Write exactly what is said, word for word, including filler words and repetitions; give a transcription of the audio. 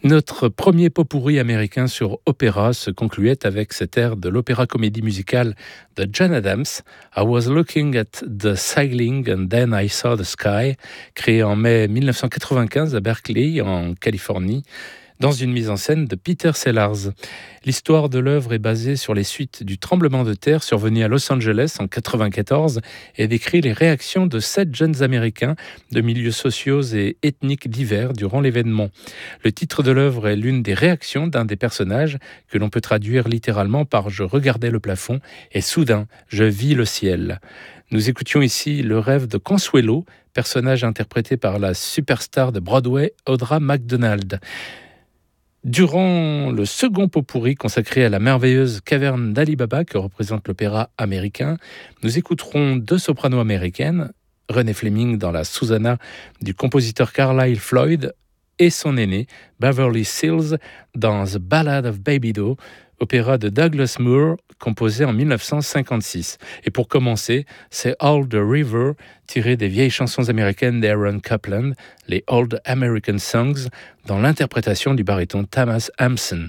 Notre premier pot-pourri américain sur opéra se concluait avec cet air de l'opéra-comédie musicale de John Adams, I Was Looking at the Ceiling and Then I Saw the Sky, créé en mai dix-neuf cent quatre-vingt-quinze à Berkeley, en Californie, dans une mise en scène de Peter Sellars. L'histoire de l'œuvre est basée sur les suites du tremblement de terre survenu à Los Angeles en quatre-vingt-quatorze et décrit les réactions de sept jeunes Américains de milieux sociaux et ethniques divers durant l'événement. Le titre de l'œuvre est l'une des réactions d'un des personnages que l'on peut traduire littéralement par « Je regardais le plafond et soudain, je vis le ciel ». Nous écoutions ici le rêve de Consuelo, personnage interprété par la superstar de Broadway Audra McDonald. Durant le second pot-pourri consacré à la merveilleuse caverne d'Ali Baba que représente l'opéra américain, nous écouterons deux sopranos américaines, Renée Fleming dans la Susanna du compositeur Carlyle Floyd et son aîné Beverly Sills dans The Ballad of Baby Doe, opéra de Douglas Moore composé en dix-neuf cent cinquante-six. Et pour commencer, c'est All the River, tiré des vieilles chansons américaines d'Aaron Copland, les Old American Songs, dans l'interprétation du baryton Thomas Hampson.